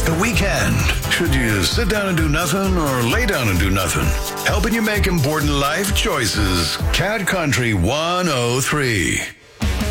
The weekend. Should you sit down and do nothing or lay down and do nothing? Helping you make important life choices. Cat Country 103.